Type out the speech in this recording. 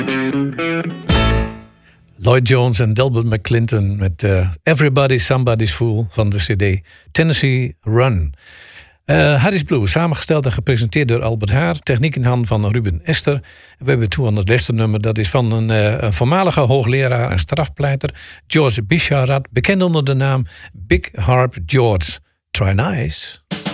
Lloyd Jones en Delbert McClinton met Everybody's Somebody's Fool van de CD Tennessee Run. Harris Blues, samengesteld en gepresenteerd door Albert Haar. Techniek in handen van Ruben Ester. We hebben toe aan het laatste nummer. Dat is van een voormalige hoogleraar en strafpleiter, George Bisharat, bekend onder de naam Big Harp George. Try nice.